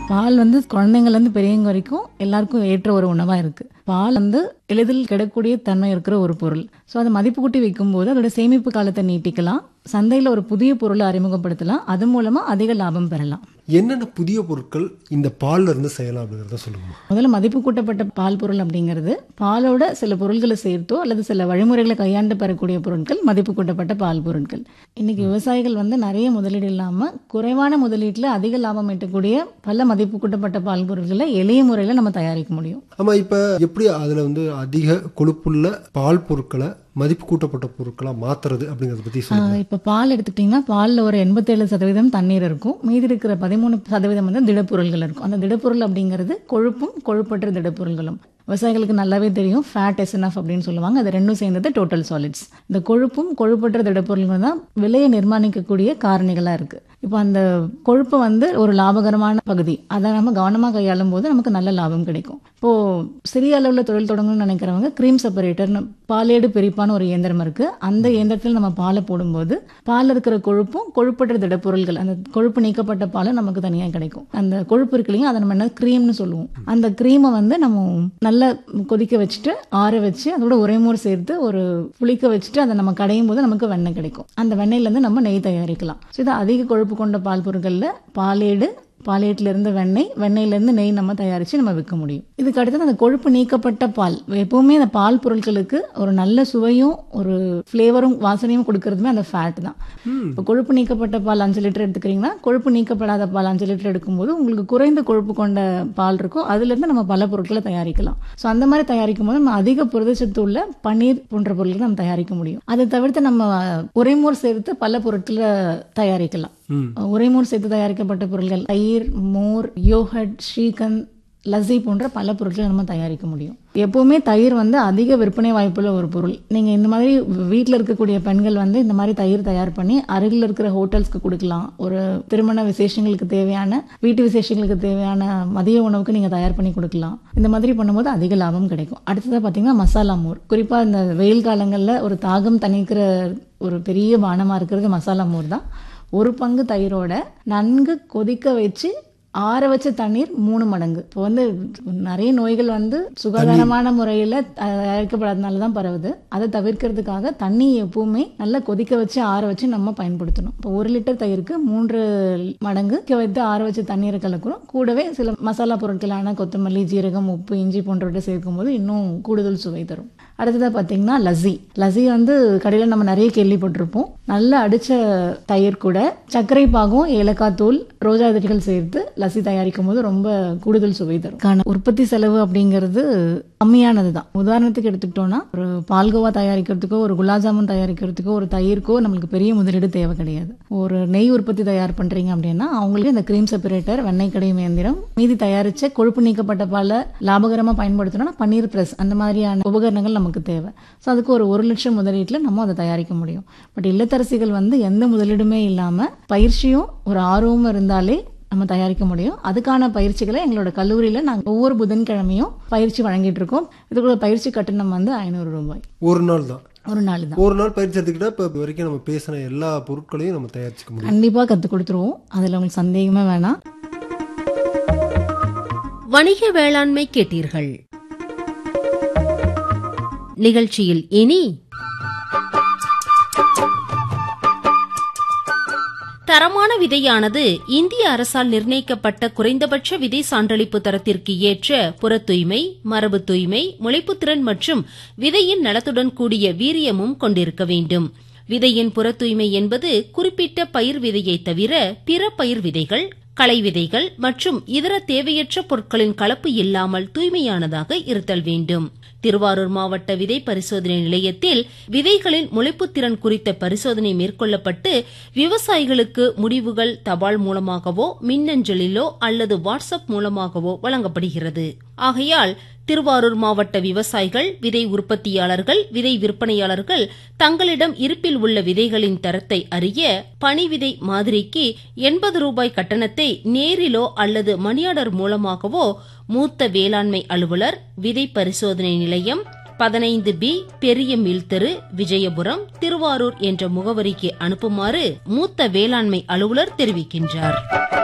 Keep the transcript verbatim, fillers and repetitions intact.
பால் வந்து குழந்தைங்கள்ல இருந்து பெரியவங்க வரைக்கும் எல்லாருக்கும் ஏற்ற ஒரு உணவா இருக்கு. பால் வந்து எளிதில் கிடைக்கக்கூடிய தன்மை இருக்கிற ஒரு பொருள். ஸோ அதை மதிப்பு கூட்டி வைக்கும்போது அதோட சேமிப்பு காலத்தை நீட்டிக்கலாம், சந்தையில் ஒரு புதிய பொருளை அறிமுகப்படுத்தலாம், அது மூலமா அதிக லாபம் பெறலாம். என்னென்ன புதிய பொருட்கள் இந்த பால்ல இருந்து செய்யலாம் அப்படிங்கறத சொல்லுங்க. முதல்ல மதிப்பு கூட்டப்பட்ட பால் பொருள் அப்படிங்கிறது பாலோட சில பொருட்களை சேர்த்தோ அல்லது சில வழிமுறைகளை கையாண்டு பெறக்கூடிய பொருட்கள் மதிப்பு கூட்டப்பட்ட பால் பொருட்கள். இன்னைக்கு விவசாயிகள் வந்து நிறைய முதலீடு இல்லாம குறைவான முதலீட்டுல அதிக லாபம் ஈட்டக்கூடிய பல மதிப்பு கூட்டப்பட்ட பால் பொருட்களை எளிய முறையில நம்ம தயாரிக்க முடியும். ஆமா, இப்ப எப்படி அதுல வந்து அதிக கொழுப்புள்ள பால் பொருட்களை மதிப்பு கூட்டப்பட்ட பொருட்களா மாத்துறது அப்படிங்கறத பத்தி சொல்லுங்க. இப்ப பால் எடுத்துட்டீங்கன்னா பால்ல ஒரு எண்பத்தி ஏழு சதவீதம் தண்ணீர் இருக்கும், மீதி இருக்கிற பதிமூணு சதவீதம் வந்து திடப்பொருள்கள் இருக்கும். அந்த திடப்பொருள் அப்படிங்கிறது கொழுப்பும் கொழுப்பற்ற திடப்பொருள்களும். விவசாயிகளுக்கு நல்லாவே தெரியும் ஃபேட் எஸ்என்எஃப் அப்படின்னு சொல்லுவாங்க. அது ரெண்டும் சேர்ந்தது டோட்டல் சாலிட்ஸ். இந்த கொழுப்பும் கொழுப்பற்ற திடப்பொருள்கள் தான் விலையை நிர்மாணிக்கக்கூடிய காரணிகளா இருக்கு. இப்போ அந்த கொழுப்பு வந்து ஒரு லாபகரமான பகுதி, அதை நம்ம கவனமாக கையாளும் போது நமக்கு நல்ல லாபம் கிடைக்கும். இப்போ சிறிய அளவில் தொழில் தொடங்கணும்னு நினைக்கிறவங்க கிரீம் செப்பரேட்டர்னு பாலேடு பிரிப்பான ஒரு இயந்திரம் இருக்கு. அந்த இயந்திரத்தில் நம்ம பாலை போடும்போது பால் இருக்கிற கொழுப்பும் கொழுப்பற்ற திடப்பொருள்கள், அந்த கொழுப்பு நீக்கப்பட்ட பாலை நமக்கு தனியாக கிடைக்கும். அந்த கொழுப்பு இருக்கு இல்லைங்க, அதை நம்ம என்ன கிரீம்னு சொல்லுவோம். அந்த கிரீமை வந்து நம்ம நல்லா கொதிக்க வச்சுட்டு ஆற வச்சு அதோட உரைமூர் சேர்த்து ஒரு புளிக்க வச்சுட்டு அதை நம்ம கடையும் போது நமக்கு வெண்ணெய் கிடைக்கும். அந்த வெண்ணெயில இருந்து நம்ம நெய் தயாரிக்கலாம். ஸோ இது அதிக கொழுப்பு கொண்ட பால் பொருட்கள்ல பாலேடு, பாலேட்ல இருந்து வெண்ணெய், வெண்ணெயில இருந்து நெய் நம்ம தயாரிச்சு நம்ம விற்க முடியும். இதுக்கு அடுத்தது அந்த கொழுப்பு நீக்கப்பட்ட பால். எப்பவுமே அந்த பால் பொருட்களுக்கு ஒரு நல்ல சுவையும் ஒரு ஃபிளேவரும் வாசனையும் கொடுக்கறதுமே அந்த ஃபேட் தான். இப்போ கொழுப்பு நீக்கப்பட்ட பால் அஞ்சு லிட்டர் எடுத்துக்கிறீங்கன்னா கொழுப்பு நீக்கப்படாத பால் அஞ்சு லிட்டர் எடுக்கும்போது உங்களுக்கு குறைந்த கொழுப்பு கொண்ட பால் இருக்கும், அதுல இருந்து நம்ம பல பொருட்களை தயாரிக்கலாம். ஸோ அந்த மாதிரி தயாரிக்கும் போது நம்ம அதிக புரதச்சத்து உள்ள பன்னீர் போன்ற பொருட்களை நம்ம தயாரிக்க முடியும். அதை தவிர்த்து நம்ம உரைமூர் சேர்த்து பல பொருட்களை தயாரிக்கலாம். உரைமூர் சேர்த்து தயாரிக்கப்பட்ட பொருட்கள் தயிர், மோர், யோகட், ஸ்ரீகந்த், லஸ்ஸி போன்ற பல பொருட்களை நம்ம தயாரிக்க முடியும். எப்பவுமே தயிர் வந்து அதிக விற்பனை வாய்ப்புள்ள ஒரு பொருள். நீங்க இந்த மாதிரி வீட்டில் இருக்கக்கூடிய பெண்கள் வந்து இந்த மாதிரி தயிர் தயார் பண்ணி அருகில் இருக்கிற ஹோட்டல்ஸ்க்கு கொடுக்கலாம். ஒரு திருமண விசேஷங்களுக்கு தேவையான, வீட்டு விசேஷங்களுக்கு தேவையான மதிய உணவுக்கு நீங்க தயார் பண்ணி கொடுக்கலாம். இந்த மாதிரி பண்ணும்போது அதிக லாபம் கிடைக்கும். அடுத்ததாக பார்த்தீங்கன்னா மசாலா மோர். குறிப்பா இந்த வெயில் காலங்களில் ஒரு தாகம் தணிக்கிற ஒரு பெரிய பானமா இருக்கிறது மசாலா மோர் தான். ஒரு பங்கு தயிரோட நன்கு கொதிக்க வச்சு ஆற வச்ச தண்ணீர் மூணு மடங்கு. இப்போ வந்து நிறைய நோய்கள் வந்து சுகாதாரமான முறையில் தயாரிக்கப்படாதனால தான் பரவுது. அதை தவிர்க்கிறதுக்காக தண்ணி எப்பவுமே நல்லா கொதிக்க வச்சு ஆற வச்சு நம்ம பயன்படுத்தணும். இப்போ ஒரு லிட்டர் தயிருக்கு மூன்று மடங்கு வைத்து ஆற வச்சு தண்ணீரை கலக்கிறோம். கூடவே சில மசாலா பொருட்களான கொத்தமல்லி, ஜீரகம், உப்பு, இஞ்சி போன்றவற்றை சேர்க்கும் போது இன்னும் கூடுதல் சுவை தரும். அடுத்ததாக பார்த்தீங்கன்னா லஸ்ஸி. லஸ்ஸி வந்து கடையில் நம்ம நிறைய கேள்விப்பட்டிருப்போம். நல்லா அடிச்ச தயிர் கூட சர்க்கரை பாகம், ஏலக்காய் தூள், ரோஜா இதழ்கள் சேர்த்து லஸ்ஸி தயாரிக்கும் போது ரொம்ப கூடுதல் சுவை தரும். உற்பத்தி செலவு அப்படிங்கிறது கம்மியானது தான். உதாரணத்துக்கு எடுத்துக்கிட்டோம்னா ஒரு பால்கோவா தயாரிக்கிறதுக்கோ ஒரு குலாப் ஜாமுன் தயாரிக்கிறதுக்கோ ஒரு தயிர்க்கோ நம்மளுக்கு பெரிய முதலீடு தேவை கிடையாது. ஒரு நெய் உற்பத்தி தயார் பண்றீங்க அப்படின்னா அவங்களுக்கு இந்த கிரீம் செப்பரேட்டர், வெண்ணெய் கடையும் இயந்திரம், மீதி தயாரிச்ச கொழுப்பு நீக்கப்பட்ட பாலை லாபகரமா பயன்படுத்தணும்னா பன்னீர் பிரஸ், அந்த மாதிரியான உபகரணங்கள் நமக்கு தேவை. ஸோ அதுக்கு ஒரு ஒரு லட்சம் முதலீட்டில் நம்ம அதை தயாரிக்க முடியும். பட் இல்லத்தரசிகள் வந்து எந்த முதலீடுமே இல்லாம பயிற்சியும் ஒரு ஆர்வமும் இருந்தாலே நம்ம தயாரிக்க முடியும். அதுக்கான பயிற்சிகளை எங்களோட கல்லூரியில நாங்கள் ஒவ்வொரு புதன்கிழமையும் பயிற்சி வழங்கிட்டு இருக்கோம். இதுக்குள்ள பயிற்சி கட்டணம் வந்து ஐநூறு ரூபாய். ஒரு நாள் தான் ஒரு நாள் தான் ஒரு நாள் பயிற்சி எடுத்துக்கிட்டா இப்போ வரைக்கும் நம்ம பேசின எல்லா பொருட்களையும் நம்ம தயாரிச்சுக்க முடியும். கண்டிப்பா கற்றுக் கொடுத்துருவோம், அதுல உங்களுக்கு சந்தேகமே வேணாம். வணிக வேளாண்மை கேட்டீர்கள். நிகழ்ச்சியில் இனி தரமான விதையானது இந்திய அரசால் நிர்ணயிக்கப்பட்ட குறைந்தபட்ச விதை சான்றளிப்பு தரத்திற்கு ஏற்ற புற தூய்மை, மரபு தூய்மை, முளைப்புத்திறன் மற்றும் விதையின் நலத்துடன் கூடிய வீரியமும் கொண்டிருக்க வேண்டும். விதையின் புற தூய்மை என்பது குறிப்பிட்ட பயிர் விதையை தவிர பிற பயிர் விதைகள், களை விதைகள் மற்றும் இதர தேவையற்ற பொருட்களின் கலப்பு இல்லாமல் தூய்மையானதாக இருத்தல் வேண்டும். திருவாரூர் மாவட்ட விதை பரிசோதனை நிலையத்தில் விதைகளின் முளைப்புத்திறன் குறித்த பரிசோதனை மேற்கொள்ளப்பட்டு விவசாயிகளுக்கு முடிவுகள் தபால் மூலமாகவோ, மின்னஞ்சலிலோ அல்லது வாட்ஸ்அப் மூலமாகவோ வழங்கப்படுகிறது. ஆகையால் திருவாரூர் மாவட்ட விவசாயிகள், விதை உற்பத்தியாளர்கள், விதை விற்பனையாளர்கள் தங்களிடம் இருப்பில் உள்ள விதைகளின் தரத்தை அறிய பனி விதை மாதிரிக்கு எண்பது ரூபாய் கட்டணத்தை நேரிலோ அல்லது மணியார்டர் மூலமாகவோ மூத்த வேளாண்மை அலுவலர், விதை பரிசோதனை நிலையம், பதினைந்து பி பெரிய மில் தெரு, விஜயபுரம், திருவாரூர் என்ற முகவரிக்கு அனுப்புமாறு மூத்த வேளாண்மை அலுவலர் தெரிவிக்கின்றார்.